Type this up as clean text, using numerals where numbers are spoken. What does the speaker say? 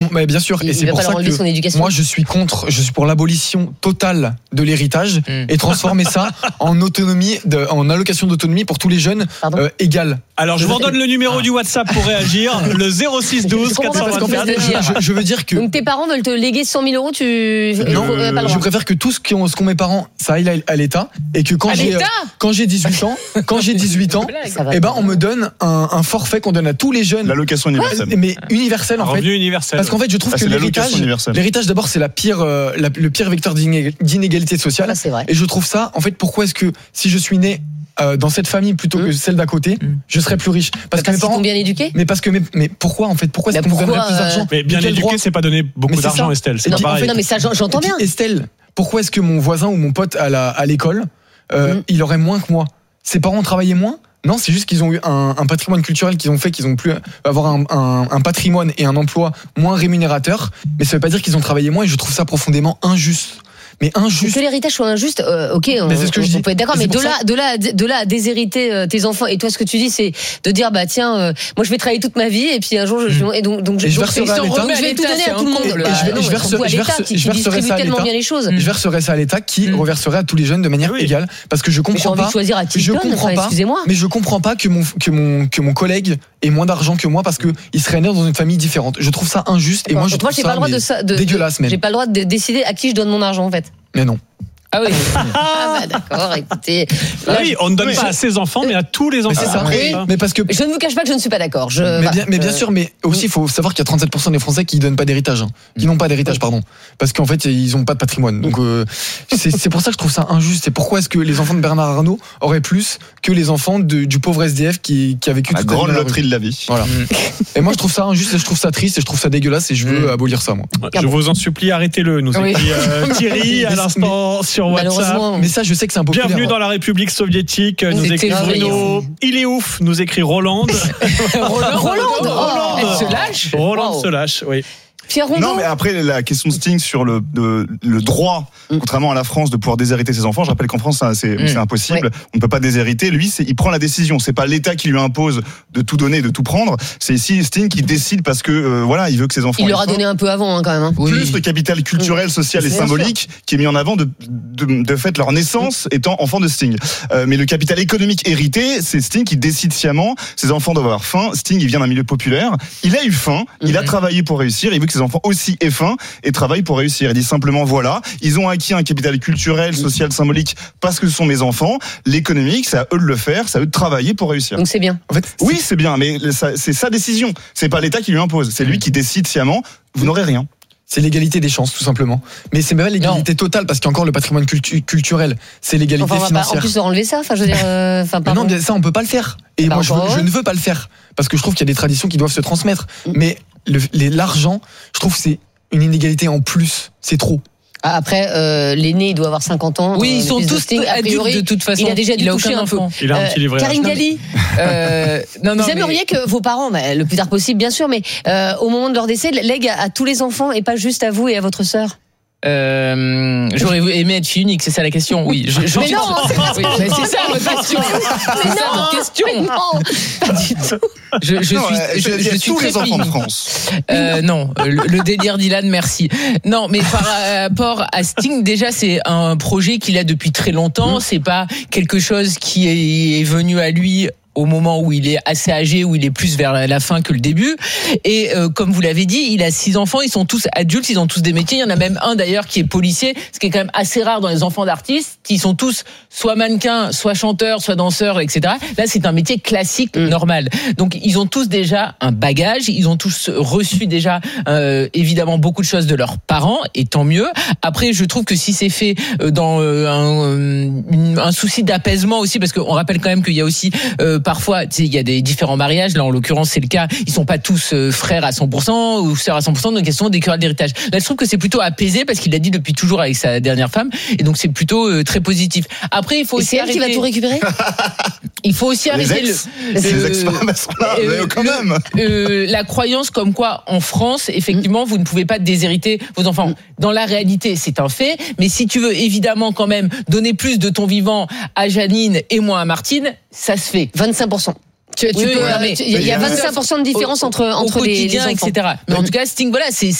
mais bien sûr, et c'est pour ça que moi je suis pour l'abolition totale de l'héritage et transformer ça en en allocation d'autonomie pour tous les jeunes égale. Alors je vous redonne le numéro du WhatsApp pour réagir, le 06 12 424. Je veux dire que donc tes parents veulent te léguer 100 000 euros, je préfère que tout ce qu'ont mes parents, ça aille à l'État, et que quand j'ai 18 ans, on me donne un forfait qu'on donne à tous les jeunes. L'allocation universelle. Mais universelle en fait. Revenu universel. Parce qu'en fait, je trouve que l'héritage d'abord c'est le pire vecteur d'inégalité sociale. Ça, c'est vrai. Et je trouve ça, en fait, pourquoi est-ce que si je suis né dans cette famille plutôt que celle d'à côté, je serais plus riche parce que mes parents sont bien éduqués. Mais pourquoi en fait, pourquoi est-ce qu'on vous donnerait plus d'argent? Mais bien éduqué, c'est pas donner beaucoup d'argent, Estelle. C'est pas pareil. Non mais ça j'entends bien. Estelle, pourquoi est-ce que mon voisin ou mon pote à l'école, il aurait moins que moi? Ses parents travaillaient moins? Non, c'est juste qu'ils ont eu un patrimoine culturel qu'ils ont pu avoir un patrimoine et un emploi moins rémunérateur, mais ça veut pas dire qu'ils ont travaillé moins, et je trouve ça profondément injuste. Mais injuste. Que l'héritage soit injuste, ok, on peut être d'accord, mais de là à déshériter tes enfants, et toi ce que tu dis c'est de dire tiens, moi je vais travailler toute ma vie et puis un jour je vais tout donner à tout le monde. Je verserai ça à l'État. Bien les choses. Je verserai ça à l'État qui reverserait à tous les jeunes de manière égale, parce que je comprends pas. Mais je comprends pas que mon collègue ait moins d'argent que moi parce que il serait né dans une famille différente. Je trouve ça injuste, et moi je trouve ça dégueulasse même. J'ai pas le droit de décider à qui je donne mon argent en fait. Mais non. Ah oui. D'accord, écoutez. Oui, on ne donne pas à ses enfants, mais à tous les enfants. C'est ça. Mais parce que je ne vous cache pas que je ne suis pas d'accord. Mais bien sûr, mais aussi il faut savoir qu'il y a 37% des Français qui donnent pas d'héritage, qui n'ont pas d'héritage, pardon, parce qu'en fait ils ont pas de patrimoine. Donc c'est pour ça que je trouve ça injuste. Et pourquoi est-ce que les enfants de Bernard Arnault auraient plus que les enfants du pauvre SDF qui a vécu la grande loterie de la vie. Voilà. Et moi je trouve ça injuste, et je trouve ça triste, et je trouve ça dégueulasse, et je veux abolir ça moi. Je vous en supplie, arrêtez-le. Nous écrit Thierry à l'instant sur WhatsApp. Mais ça, je sais que c'est un peu bienvenue dans la République soviétique. Nous écrit Bruno. Il est ouf. Nous écrit Roland. Elle se lâche. Roland se lâche. Oui. Non, mais après la question de Sting sur le droit, contrairement à la France, de pouvoir déshériter ses enfants. Je rappelle qu'en France c'est impossible. Ouais. On ne peut pas déshériter. Lui, il prend la décision. C'est pas l'État qui lui impose de tout donner, de tout prendre. C'est ici Sting qui décide parce que il veut que ses enfants. Il leur a donné un peu avant quand même. Plus le capital culturel, social et symbolique qui est mis en avant de fait leur naissance étant enfant de Sting. Mais le capital économique hérité, c'est Sting qui décide sciemment. Ses enfants doivent avoir faim. Sting, il vient d'un milieu populaire. Il a eu faim. Il a travaillé pour réussir. Il veut que ses enfants aussi aient faim et travaillent pour réussir. Il dit simplement voilà, ils ont acquis un capital culturel, social, symbolique parce que ce sont mes enfants. L'économique, c'est à eux de le faire, c'est à eux de travailler pour réussir. Donc c'est bien. En fait, oui, c'est bien, mais c'est sa décision. C'est pas l'État qui lui impose. C'est lui qui décide sciemment. Vous n'aurez rien. C'est l'égalité des chances, tout simplement. Mais c'est même pas l'égalité totale, parce qu'il y a encore le patrimoine culturel. C'est l'égalité financière. En plus de enlever ça, je veux dire. Mais non, ça on peut pas le faire. Et moi je ne veux pas le faire parce que je trouve qu'il y a des traditions qui doivent se transmettre. Mais l'argent, je trouve que c'est une inégalité en plus. C'est trop. Après, l'aîné, il doit avoir 50 ans. Oui, ils sont tous adultes de toute façon. Il a déjà dû toucher un peu. Il a un petit livret. Karine Galli, vous aimeriez que vos parents, le plus tard possible, bien sûr, mais au moment de leur décès, lèguent à tous les enfants et pas juste à vous et à votre sœur? J'aurais aimé être fille unique, c'est ça la question. Oui, mais non, c'est ça votre question. C'est ça votre question. Je suis tous très les enfants de France. Non, le délire d'Ilan, merci. Non, mais par rapport à Sting, déjà c'est un projet qu'il a depuis très longtemps. C'est pas quelque chose qui est venu à lui au moment où il est assez âgé, où il est plus vers la fin que le début. Et comme vous l'avez dit, il a 6 enfants, ils sont tous adultes, ils ont tous des métiers. Il y en a même un d'ailleurs qui est policier, ce qui est quand même assez rare dans les enfants d'artistes. Ils sont tous soit mannequins, soit chanteurs, soit danseurs, etc. Là, c'est un métier classique, normal. Donc, ils ont tous déjà un bagage, ils ont tous reçu déjà évidemment beaucoup de choses de leurs parents, et tant mieux. Après, je trouve que si c'est fait dans un souci d'apaisement aussi, parce qu'on rappelle quand même qu'il y a aussi parfois, tu sais, il y a des différents mariages. Là, en l'occurrence, c'est le cas. Ils sont pas tous frères à 100% ou sœurs à 100%. Donc, question des querelles d'héritage. Là, je trouve que c'est plutôt apaisé parce qu'il l'a dit depuis toujours avec sa dernière femme. Et donc, c'est plutôt très positif. Après, il faut aussi c'est elle qui va tout récupérer. Il faut aussi arrêter les ex-femmes sont là, quand même. La croyance comme quoi, en France, effectivement, vous ne pouvez pas déshériter vos enfants. Dans la réalité, c'est un fait. Mais si tu veux évidemment quand même donner plus de ton vivant à Janine et moi à Martine, ça se fait. 25%. Il y a 25% de différence entre les enfants, etc. Mais en tout cas, Sting, voilà, c'est